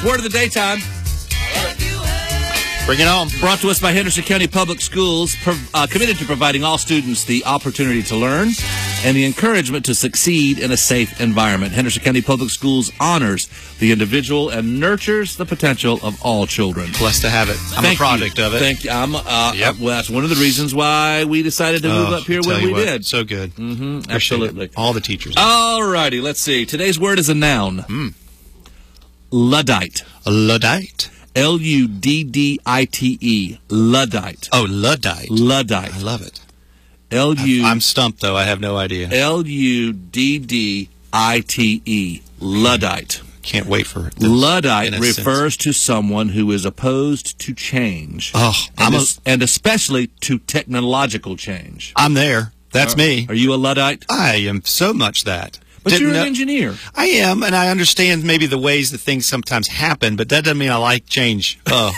Word of the Daytime. Bring it on. Brought to us by Henderson County Public Schools, committed to providing all students the opportunity to learn and the encouragement to succeed in a safe environment. Henderson County Public Schools honors the individual and nurtures the potential of all children. Blessed to have it. I'm a product of it. Thank you. Yep. Well, that's one of the reasons why we decided to move up here when we did. So good. Absolutely. All the teachers. All righty. Let's see. Today's word is a noun. Luddite. Luddite. Luddite. Luddite. Oh, Luddite. Luddite. I love it. I'm stumped, though. I have no idea. Luddite. Luddite. Can't wait for it. Luddite refers to someone who is opposed to change. And especially to technological change. I'm there. That's me. Are you a Luddite? I am so much that. But you're an engineer. I am, and I understand maybe the ways that things sometimes happen, but that doesn't mean I like change.